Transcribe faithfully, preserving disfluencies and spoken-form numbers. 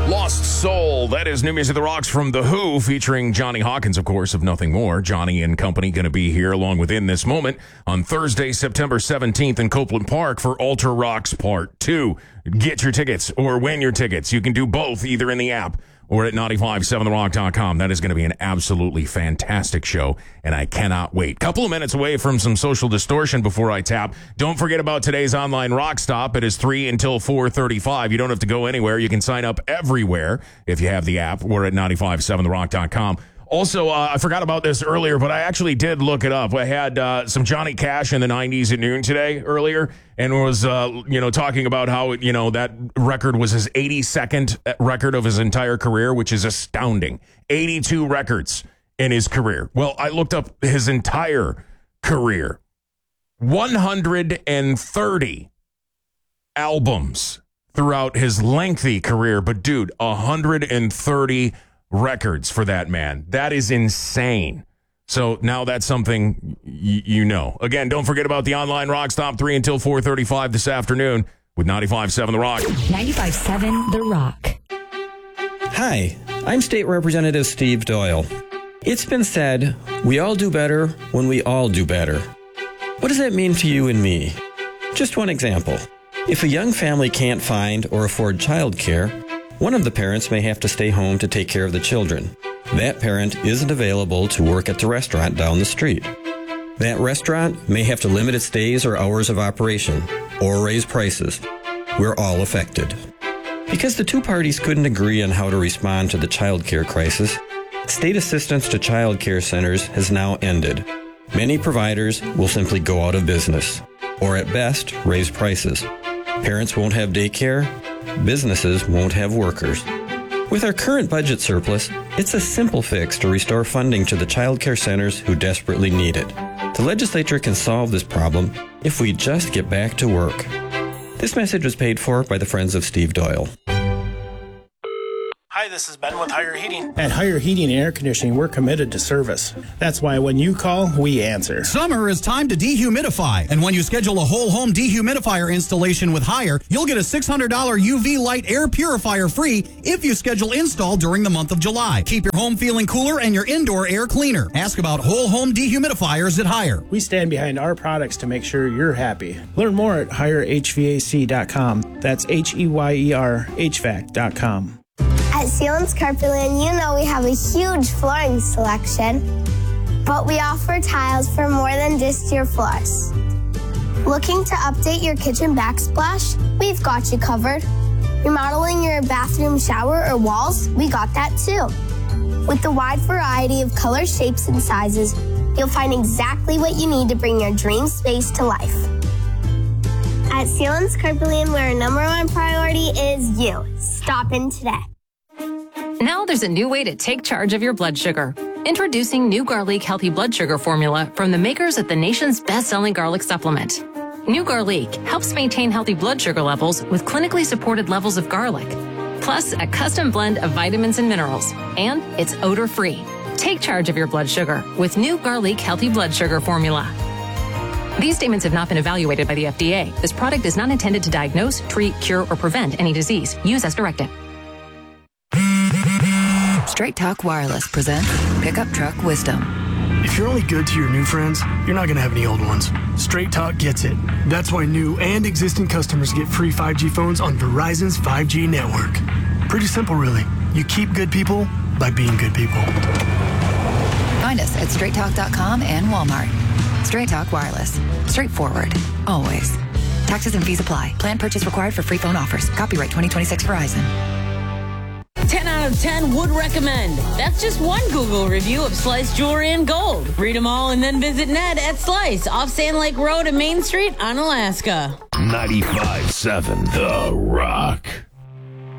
Lost Soul. That is new music that rocks from The Who, featuring Johnny Hawkins, of course, of Nothing More. Johnny and company going to be here along with In This Moment on Thursday, September seventeenth in Copeland Park for Ultra Rocks Part two. Get your tickets or win your tickets. You can do both either in the app or at nine five seven the rock dot com. That is going to be an absolutely fantastic show, and I cannot wait. Couple of minutes away from some Social Distortion before I tap. Don't forget about today's online rock stop. It is three until four thirty-five. You don't have to go anywhere. You can sign up everywhere if you have the app or at nine five seven the rock dot com. Also, uh, I forgot about this earlier, but I actually did look it up. I had uh, some Johnny Cash in the nineties at noon today earlier, and was uh, you know talking about how you know that record was his eighty-second record of his entire career, which is astounding. eighty-two records in his career. Well, I looked up his entire career. one hundred thirty albums throughout his lengthy career, but dude, one hundred thirty records for that man. That is insane. So now that's something y- you know. Again, don't forget about the online Rock Stop, three until four thirty-five this afternoon with ninety-five point seven The Rock. ninety-five point seven The Rock. Hi, I'm State Representative Steve Doyle. It's been said, we all do better when we all do better. What does that mean to you and me? Just one example. If a young family can't find or afford childcare, one of the parents may have to stay home to take care of the children. That parent isn't available to work at the restaurant down the street. That restaurant may have to limit its days or hours of operation, or raise prices. We're all affected. Because the two parties couldn't agree on how to respond to the child care crisis, state assistance to child care centers has now ended. Many providers will simply go out of business, or at best, raise prices. Parents won't have daycare. Businesses won't have workers. With our current budget surplus, it's a simple fix to restore funding to the child care centers who desperately need it. The legislature can solve this problem if we just get back to work. This message was paid for by the Friends of Steve Doyle. Hi, this is Ben with Higher Heating. At Higher Heating and Air Conditioning, we're committed to service. That's why when you call, we answer. Summer is time to dehumidify. And when you schedule a whole home dehumidifier installation with Higher, you'll get a six hundred dollars U V light air purifier free if you schedule install during the month of July. Keep your home feeling cooler and your indoor air cleaner. Ask about whole home dehumidifiers at Higher. We stand behind our products to make sure you're happy. Learn more at higher H V A C dot com. That's H E Y E R H V A C dot com. At Sealands Carpetland, you know we have a huge flooring selection, but we offer tiles for more than just your floors. Looking to update your kitchen backsplash? We've got you covered. Remodeling your bathroom shower or walls? We got that too. With the wide variety of colors, shapes, and sizes, you'll find exactly what you need to bring your dream space to life. At Sealands Carpetland, where our number one priority is you. Stop in today. Now there's a new way to take charge of your blood sugar. Introducing new Garlic Healthy Blood Sugar Formula from the makers of the nation's best-selling garlic supplement. New Garlic helps maintain healthy blood sugar levels with clinically supported levels of garlic, plus a custom blend of vitamins and minerals, and it's odor-free. Take charge of your blood sugar with new Garlic Healthy Blood Sugar Formula. These statements have not been evaluated by the F D A. This product is not intended to diagnose, treat, cure, or prevent any disease. Use as directed. Straight Talk Wireless presents Pickup Truck Wisdom. If you're only good to your new friends, you're not going to have any old ones. Straight Talk gets it. That's why new and existing customers get free five G phones on Verizon's five G network. Pretty simple, really. You keep good people by being good people. Find us at straight talk dot com and Walmart. Straight Talk Wireless. Straightforward. Always. Taxes and fees apply. Plan purchase required for free phone offers. Copyright twenty twenty-six Verizon. ten out of ten would recommend. That's just one Google review of Slice Jewelry and Gold. Read them all and then visit Ned at Slice off Sand Lake Road and Main Street on Alaska. ninety-five point seven The Rock.